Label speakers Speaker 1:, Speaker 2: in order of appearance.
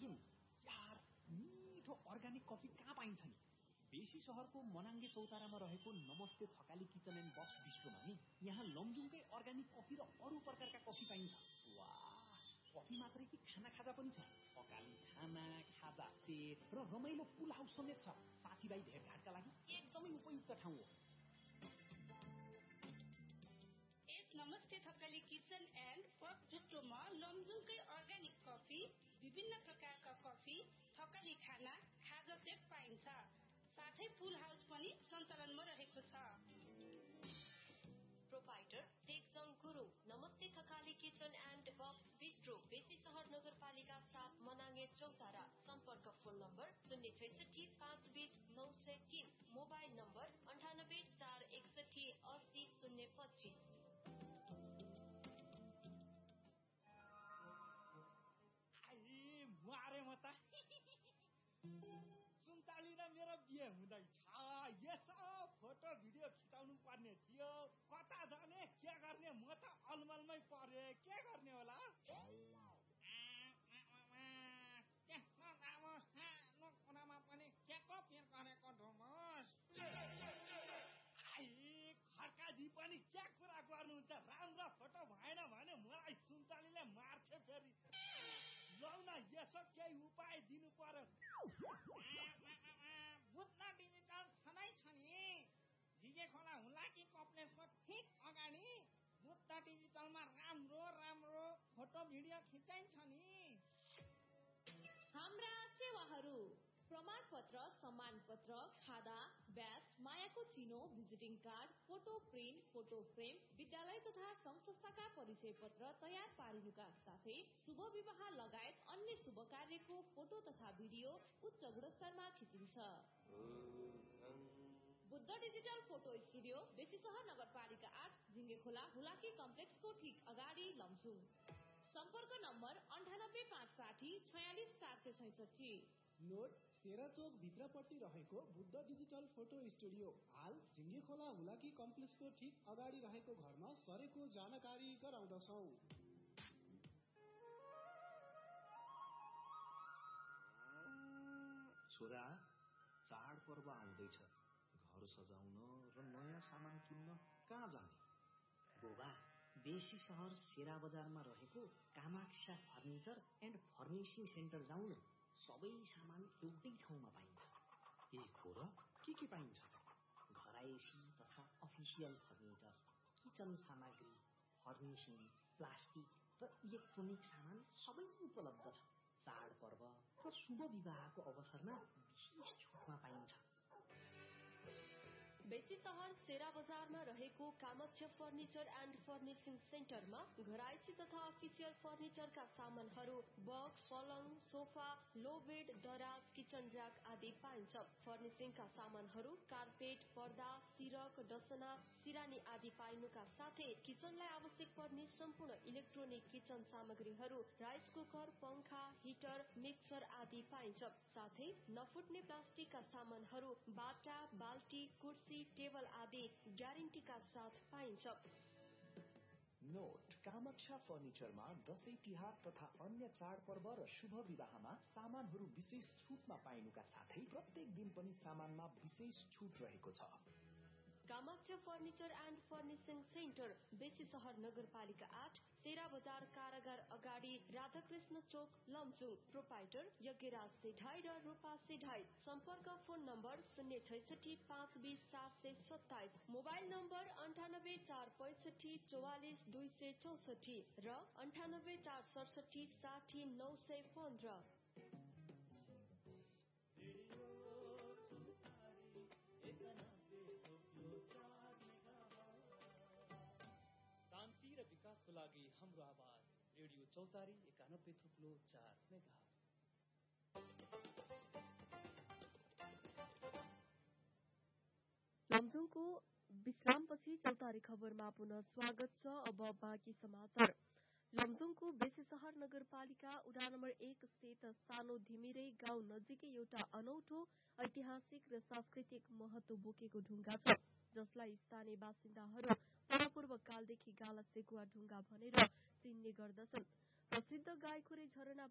Speaker 1: लमजुङ यार मिठो organic coffee कहाँ पाइन्छ नि? बेसी शहरको मनाङ्गे चौतारामा रहेको नमस्ते थकाली किचन एन्ड बक्स बिस्ट्रोमा नि यहाँ लमजुङकै अर्गानिक कफी र अरू प्रकारका कफी पाइन्छ। वाह, कफी मात्रै कि खाना खाजा पनि छ। अकाली खाना, खाजा सेट र रमाइलो पुल हाउस समेत छ। साथीभाइ भेटघाटका लागि एकदमै उपयुक्त ठाउँ हो।
Speaker 2: नमस्ते Thakali kitchen and box बिस्ट्रोमा लमजुङकै organic coffee, विभिन्न प्रकारका कफी, थकाली खाना, खाजा सेट पाइन्छ। साथै पुल हाउस पनि सञ्चालनमा रहेको छ।
Speaker 3: प्रोपाइटर तेक्जङ गुरुङ, नमस्ते Thakali kitchen and box bistro, बेसी शहर नगरपालिका 7 मनाङ्गे चौतारा। सम्पर्क फोन नम्बर 066 520 903, मोबाइल नम्बर 98 461 80 025।
Speaker 4: मारे म त सुन्ताली र मेरो बिहे हुँदैछ। यसो फोटो भिडियो खिचाउनु पर्ने थियो। कता जाने के गर्ने म त अलमलमै परे। के गर्ने होला? कोनामा पनि के को पेर गरेको धुमस। खड्काजी पनि के कुरा गर्नुहुन्छ? राम्रो फोटो भएन भने मलाई सुन्तालीले मार्छ फेरि। लौ न यसो केही उपाय दिनु पर्यो। बुद्ध डिजिटल छँदै छ नि, झिगे खोला हुलाकी कम्प्लेक्सको ठिक अगाडि बुद्ध डिजिटलमा राम्रो राम्रो फोटो भिडियो खिचाइन्छ नि।
Speaker 5: हाम्रा सेवाहरू प्रमाणपत्र, सम्मानपत्र, खादा, ब्याज, मायाको चिनो, visiting card, photo print, photo frame, विद्यालय तथा संघ संस्थाका परिचय पत्र तयार पारिनुका साथै शुभ विवाह लगायत अन्य शुभ कार्यको फोटो तथा भिडियो उच्च गुणस्तरमा खिचिन्छ। बुद्ध डिजिटल फोटो स्टुडियो, बेसी शहर नगरपालिका 8, झिङ्गे खोला हुलाकी कम्प्लेक्सको ठिक अगाडि लमजुङ। सम्पर्क नम्बर 98 560 46 466।
Speaker 6: नोट सेरा चोक भित्रपट्टि रहेको बुद्ध डिजिटल फोटो स्टुडियो हाल झिङ्गे खोला हुलाकी कम्प्लेक्सको ठिक अगाडि रहेको घरमा सरेको जानकारी गराउँदछौँ।
Speaker 7: छोरा, चाडपर्व आउँदैछ। घर सजाउन र नयाँ सामान किन्न कहाँ जाने?
Speaker 8: बुबा, बेसी शहर सेरा बजारमा रहेको Kamaksha furniture and furnishing centre जाउँ न। सबै सामान एउटै ठाउँमा पाइन्छ।
Speaker 7: ए हो र? के पाइन्छ?
Speaker 8: घरायसी तथा अफिसियल फर्निचर, किचन सामग्री, फर्निसिङ, प्लास्टिक र इलेक्ट्रोनिक सामान सबै उपलब्ध छ। चाडपर्व र शुभ विवाहको अवसरमा विशेष छुटमा पाइन्छ।
Speaker 3: बेसी शहर सेरा बजारमा रहेको कामाक्षा फर्निचर एन्ड फर्निसिङ सेन्टरमा घरायसी तथा अफिसियल फर्निचरका सामानहरू बक्स, पलङ, सोफा, लो बेड, दराज, किचन र्याक आदि पाइन्छ। फर्निसिङका सामानहरू कार्पेट, पर्दा, सिरक, डसना, सिरानी आदि पाइनुका साथै किचनलाई आवश्यक पर्ने सम्पूर्ण इलेक्ट्रोनिक किचन सामग्रीहरू, राइस कुकर, पंखा, हिटर, मिक्सर आदि पाइन्छ। साथै नफुट्ने प्लास्टिकका सामानहरू बाटा, बाल्टी, कुर्सी, टेबल आदि ग्यारेन्टीका साथ पाइन्छ।
Speaker 7: नोट, कामाक्षा फर्निचरमा दशैं तिहार तथा अन्य चाडपर्व र शुभ विवाहमा सामानहरू विशेष छुटमा पाइनुका साथै प्रत्येक दिन पनि सामानमा विशेष छुट रहेको छ।
Speaker 3: Kamaksha furniture and furnishing centre, बेसी शहर नगरपालिका 8, सेरा बजार कारागार अगाडि, राधाकृष्ण चोक, लमजुङ। प्रोपाइटर यज्ञराज सेठाई र रूपा सेठाई। सम्पर्क फोन नम्बर 066 520 427, मोबाइल नम्बर 98 465 44 264 र 98 467 60 915।
Speaker 1: शान्ति र विकासको लागि हाम्रो आवाज, रेडियो चौतारी 91.4 मेगाहर्ज।
Speaker 9: लमजुङको विश्रामपछि चौतारी खबरमा पुनः स्वागत छ। अब बाँकी समाचार। लमजुङको बेसी शहर नगरपालिका वडा नम्बर 1 स्थित सानो धिमिरे गाउँ नजिकै एउटा अनौठो ऐतिहासिक र सांस्कृतिक महत्व बोकेको ढुङ्गा छ, जसलाई स्थानीय बासिन्दाहरू पूर्व कालदेखि गाला सेकुवा ढुङ्गा भनेर चिन्ने गर्दछन्। प्रसिद्ध गाईखोरे झरना